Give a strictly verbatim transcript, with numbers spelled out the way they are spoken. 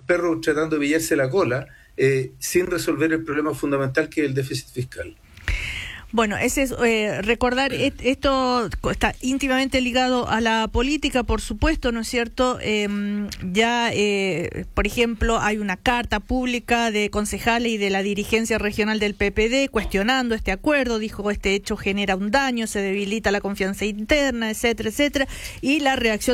perro tratando de pillarse la cola, eh, sin resolver el problema fundamental que es el déficit fiscal. Bueno, ese es eh, recordar, et, esto está íntimamente ligado a la política, por supuesto, ¿no es cierto? Eh, ya, eh, por ejemplo, hay una carta pública de concejales y de la dirigencia regional del P P D cuestionando este acuerdo, dijo este hecho genera un daño, se debilita la confianza interna, etcétera, etcétera, y la reacción